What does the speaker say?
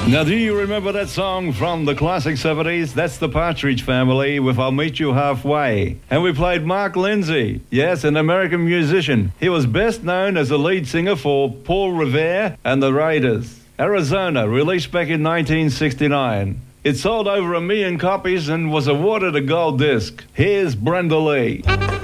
Now, do you remember that song from the classic 70s? That's the Partridge Family with I'll Meet You Halfway. And we played Mark Lindsay, yes, an American musician. He was best known as the lead singer for Paul Revere and the Raiders. Arizona, released back in 1969. It sold over 1 million copies and was awarded a gold disc. Here's Brenda Lee.